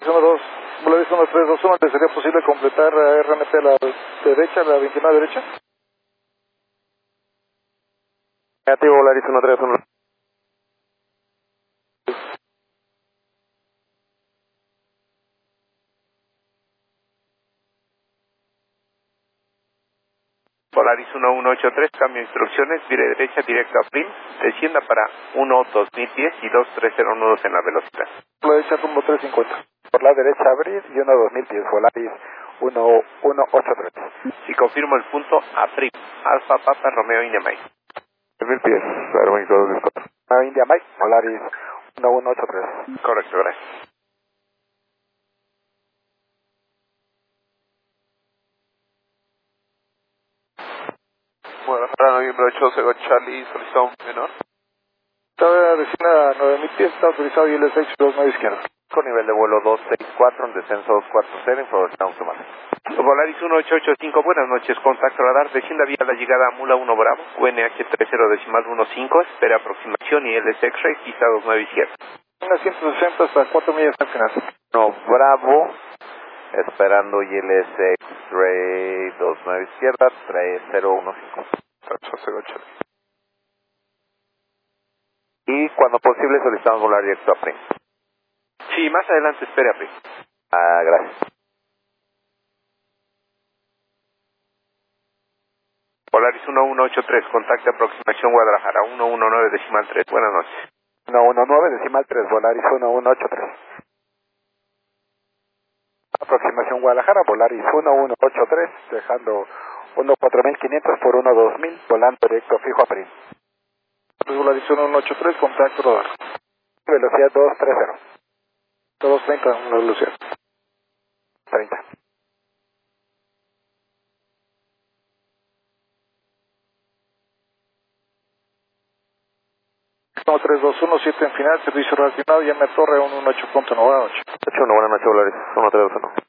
2, Volaris 1321, ¿le sería posible completar RNP a la derecha, la 29 derecha? Negativo, Volaris 131. Volaris 1183, cambio de instrucciones, vire derecha directo a PRIM, descienda para 1-2010 y 230 nudos en la velocidad. Por la derecha rumbo 350. Por la derecha abrir y 1-2010, Volaris 1183. Si confirmo el punto, a PRIM, Alfa Papa Romeo India Mike. 1000 pies, Aeroméxico 224. India Mike, Volaris 1183. Correcto, gracias. Guadalajara, noviembre 8, Sego Charlie, solicitado un menor. Estaba descienda a 9000 pies, está autorizado y LSX 29 izquierda. Con nivel de vuelo 264, en descenso 240, información automática. Volaris 1885, buenas noches, contacto radar, descienda vía la llegada a Mula 1 Bravo, UNH 30.15, espera aproximación y LS X-Ray, pista 29 izquierda. Una 160 hasta 4 millas al final. No, Bravo, esperando ILS X-Ray 29 izquierda, 3015. Sego Charlie. Y cuando posible solicitamos volar directo a PRIM. Sí, más adelante espere a PRIM. Gracias. Volaris 1183, contacto aproximación Guadalajara, 119.3, buenas noches. 119.3, Volaris 1183. Aproximación Guadalajara, Volaris 1183, dejando 14500 por 12000, volando directo fijo a PRIM. Volaris 1183, contacto radar. Velocidad 230. 230 la velocidad. 30. Estamos 3217 en final, servicio relacionado, llame a torre 118.98. 81, buenas noches, Volaris 1321.